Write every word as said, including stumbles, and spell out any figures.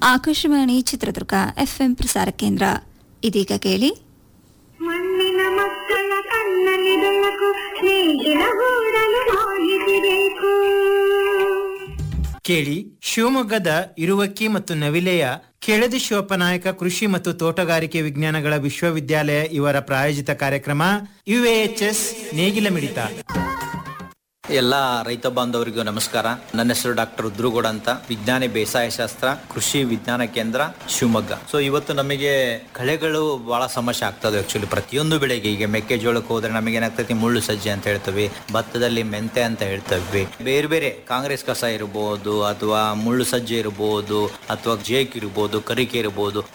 Akashvani Chitradurga FM ಪ್ರಸಾರ ಕೇಂದ್ರ. ಇದೀಗ ಕೇಳಿ ಮಣ್ಣಿನ ಮಕ್ಕಳ ಕಣ್ಣಲ್ಲಿ ಬೆಳಕು, ಸ್ನೇಹಿತರ ಗೂಡಲು ಮಾಹಿತಿ ಬೇಕು. ಕೇಳಿ, ಶಿವಮೊಗ್ಗದ ಇರುವಕ್ಕಿ ಮತ್ತು ನವಿಲೆಯ ಕೆಳದಿ ಶಿವಪ್ಪನಾಯಕ ಕೃಷಿ ಮತ್ತು ತೋಟಗಾರಿಕೆ ವಿಜ್ಞಾನಗಳ ವಿಶ್ವವಿದ್ಯಾಲಯ ಇವರ ಪ್ರಾಯೋಜಿತ ಕಾರ್ಯಕ್ರಮ ಯುಎಎಚ್ಎಸ್ ನೇಗಿಲ ಮಿಡಿತ. ಎಲ್ಲ ರೈತ ಬಾಂಧವರಿಗೂ ನಮಸ್ಕಾರ. ನನ್ನ ಹೆಸರು ಡಾಕ್ಟರ್ ರುದ್ರುಗೌಡ ಅಂತ, ವಿಜ್ಞಾನಿ ಬೇಸಾಯ ಶಾಸ್ತ್ರ ಕೃಷಿ ವಿಜ್ಞಾನ ಕೇಂದ್ರ ಶಿವಮೊಗ್ಗ. ಸೊ ಇವತ್ತು ನಮಗೆ ಕಳೆಗಳು ಬಹಳ ಸಮಸ್ಯೆ ಆಗ್ತದೆ. ಆಕ್ಚುಲಿ ಪ್ರತಿಯೊಂದು ಬೆಳೆಗೆ, ಈಗ ಮೆಕ್ಕೆಜೋಳಕ್ಕೆ ಹೋದ್ರೆ ನಮಗೆ ಏನಾಗ್ತೈತಿ, ಮುಳ್ಳು ಸಜ್ಜೆ ಅಂತ ಹೇಳ್ತೇವೆ, ಭತ್ತದಲ್ಲಿ ಮೆಂತೆ ಅಂತ ಹೇಳ್ತೇವೆ, ಬೇರೆ ಬೇರೆ ಕಾಂಗ್ರೆಸ್ ಕಸ ಇರಬಹುದು ಅಥವಾ ಮುಳ್ಳು ಸಜ್ಜೆ ಇರಬಹುದು ಅಥವಾ ಜೇಕ್ ಇರಬಹುದು, ಕರಿಕೆ ಇರಬಹುದು.